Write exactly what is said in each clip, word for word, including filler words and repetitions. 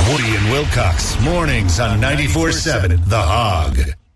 Woody and Wilcox, mornings on ninety-four seven The Hog.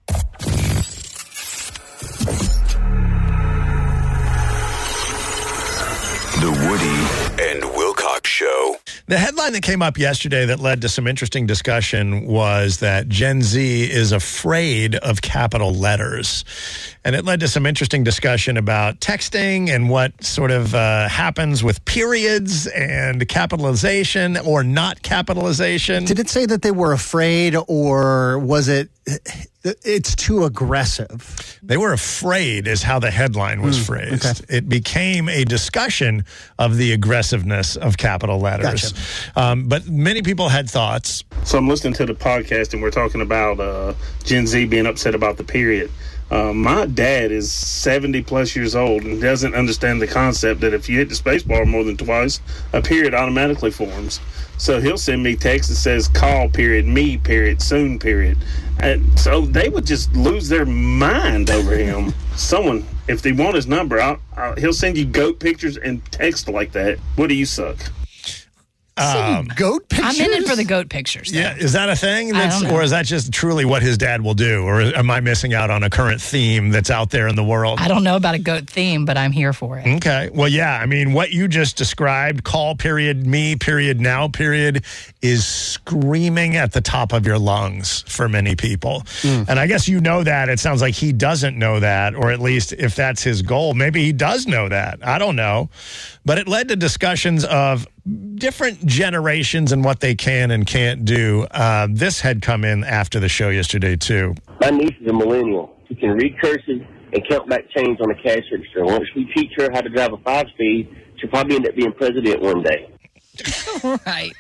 The Woody and Wilcox Show. The headline that came up yesterday that led to some interesting discussion was that Gen Z is afraid of capital letters. And it led to some interesting discussion about texting and what sort of uh, happens with periods and capitalization or not capitalization. Did it say that they were afraid, or was it it's too aggressive? They were afraid is how the headline was mm, phrased. Okay. It became a discussion of the aggressiveness of capital letters. Gotcha. Um, but many people had thoughts. So I'm listening to the podcast and we're talking about uh, Gen Z being upset about the period. Uh, my dad is seventy plus years old and doesn't understand the concept that if you hit the space bar more than twice, a period automatically forms. So he'll send me text that says call period, me period, soon period. And so they would just lose their mind over him. Someone, if they want his number, I'll, I'll, he'll send you goat pictures and text like that. What do you suck? Um, goat pictures? I'm in it for the goat pictures. Though. Yeah, is that a thing? That's, I don't know. Or is that just truly what his dad will do? Or am I missing out on a current theme that's out there in the world? I don't know about a goat theme, but I'm here for it. Okay. Well, yeah, I mean, what you just described, call period, me period, now period, is screaming at the top of your lungs for many people. Mm. And I guess you know that. It sounds like he doesn't know that, or at least if that's his goal, maybe he does know that. I don't know. But it led to discussions of different generations and what they can and can't do. Uh, this had come in after the show yesterday, too. My niece is a millennial. She can read cursive and count back change on a cash register. Once we teach her how to drive a five-speed, she'll probably end up being president one day. Right.